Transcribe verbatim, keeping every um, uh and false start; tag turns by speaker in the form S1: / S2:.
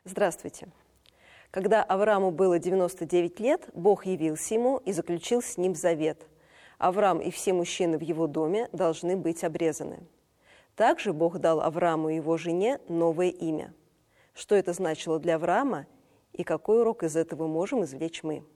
S1: Здравствуйте. Когда Аврааму было девяносто девять лет, Бог явился ему и заключил с ним завет. Авраам и все мужчины в его доме должны быть обрезаны. Также Бог дал Аврааму и его жене новое имя. Что это значило для Авраама и какой урок из этого можем извлечь мы?